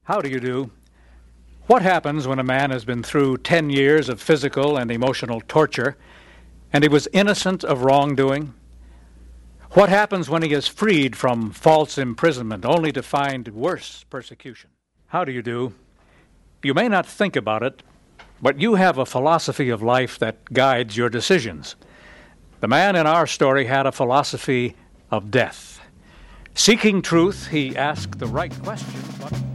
How do you do? What happens when a man has been through 10 years of physical and emotional torture and he was innocent of wrongdoing? What happens when he is freed from false imprisonment only to find worse persecution? How do you do? You may not think about it, but you have a philosophy of life that guides your decisions. The man in our story had a philosophy of death. Seeking truth, he asked the right question, but